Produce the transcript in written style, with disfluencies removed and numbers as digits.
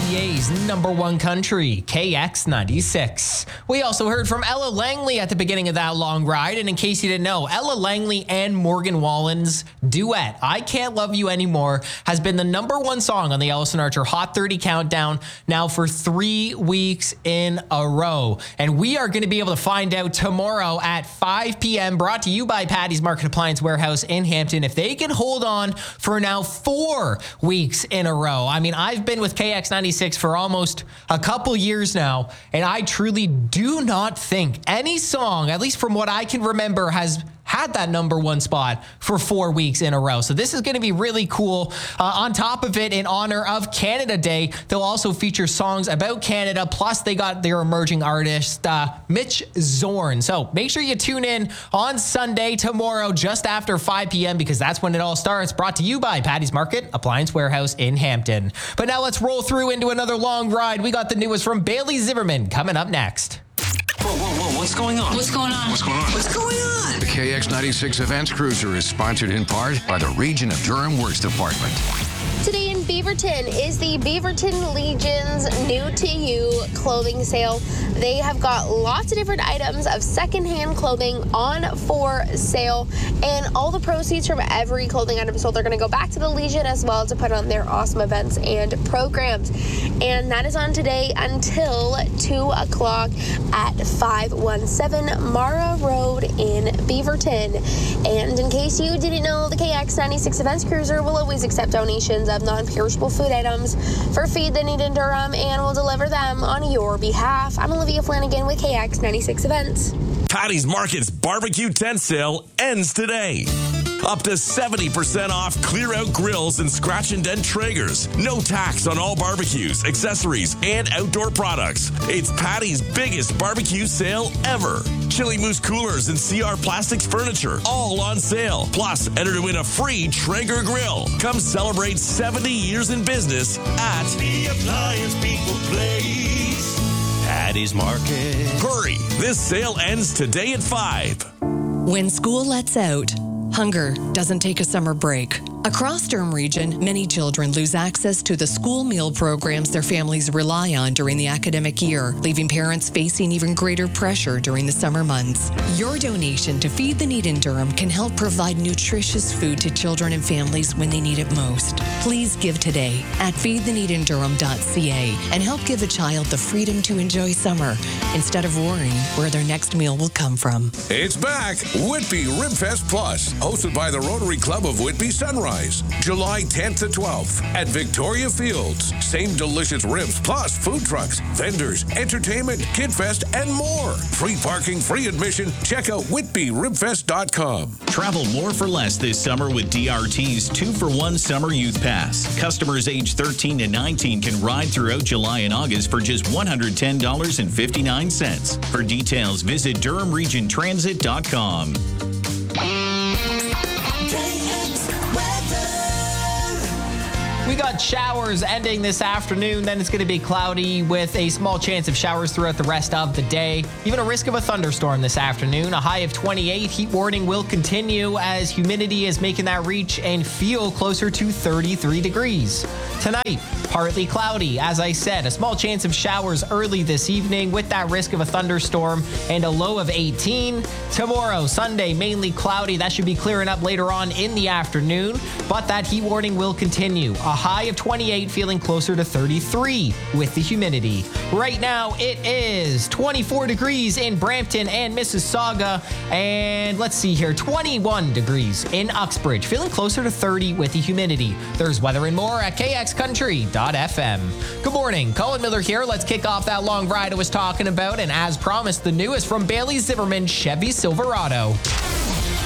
CA's number one country, KX96. We also heard from Ella Langley at the beginning of that long ride. And in case you didn't know, Ella Langley and Morgan Wallen's duet, I Can't Love You Anymore, has been the number one song on the Ellison Archer Hot 30 Countdown now for 3 weeks in a row. And we are going to be able to find out tomorrow at 5 p.m., brought to you by Patty's Market Appliance Warehouse in Hampton, if they can hold on for now 4 weeks in a row. I mean, I've been with KX96 for almost a couple years now, and I truly do not think any song, at least from what I can remember, has had that number one spot for 4 weeks in a row. So this is going to be really cool. On top of it, in honor of Canada Day, they'll also feature songs about Canada. Plus, they got their emerging artist, Mitch Zorn. So make sure you tune in on Sunday, tomorrow, just after 5 p.m., because that's when it all starts. Brought to you by Patty's Market Appliance Warehouse in Hampton. But now let's roll through into another long ride. We got the newest from Bailey Zimmerman coming up next. Whoa, what's going on? What's going on? What's going on? What's going on? The KX96 Events Cruiser is sponsored in part by the Region of Durham Works Department. Today in Beaverton is the Beaverton Legion's New to You clothing sale. They have got lots of different items of secondhand clothing on for sale, and all the proceeds from every clothing item sold are going to go back to the Legion as well to put on their awesome events and programs. And that is on today until 2 o'clock at 517 Mara Road in Beaverton. And in case you didn't know, the KX96 Events Cruiser will always accept donations of non-perishable food items for Feed the Need in Durham and will deliver them on your behalf. I'm Olivia Flanagan with KX96 Events. Patty's Market's barbecue tent sale ends today. Up to 70% off clear-out grills and scratch and dent Traegers. No tax on all barbecues, accessories, and outdoor products. It's Patty's biggest barbecue sale ever. Chili Moose coolers and CR Plastics furniture, all on sale. Plus, enter to win a free Traeger grill. Come celebrate 70 years in business at the Appliance People Place. Patty's Market. Hurry! This sale ends today at 5. When school lets out, hunger doesn't take a summer break. Across Durham Region, many children lose access to the school meal programs their families rely on during the academic year, leaving parents facing even greater pressure during the summer months. Your donation to Feed the Need in Durham can help provide nutritious food to children and families when they need it most. Please give today at feedtheneedindurham.ca and help give a child the freedom to enjoy summer instead of worrying where their next meal will come from. It's back, Whitby Ribfest Plus, hosted by the Rotary Club of Whitby Sunrise, July 10th to 12th at Victoria Fields. Same delicious ribs plus food trucks, vendors, entertainment, kid fest, and more. Free parking, free admission. Check out whitbyribfest.com. Travel more for less this summer with DRT's 2-for-1 Summer Youth Pass. Customers age 13 to 19 can ride throughout July and August for just $110.59. For details, visit DurhamRegionTransit.com. We got showers ending this afternoon, then it's going to be cloudy with a small chance of showers throughout the rest of the day. Even a risk of a thunderstorm this afternoon. A high of 28. Heat warning will continue as humidity is making that reach and feel closer to 33 degrees. Tonight, partly cloudy. As I said, a small chance of showers early this evening with that risk of a thunderstorm and a low of 18. Tomorrow, Sunday, mainly cloudy. That should be clearing up later on in the afternoon, but that heat warning will continue. A high of 28, feeling closer to 33 with the humidity. Right now, it is 24 degrees in Brampton and Mississauga, and let's see here, 21 degrees in Uxbridge, feeling closer to 30 with the humidity. There's weather and more at kxcountry.fm. Good morning, Colin Miller here. Let's kick off that long ride I was talking about, and as promised, the newest from Bailey Zimmerman Chevy Silverado.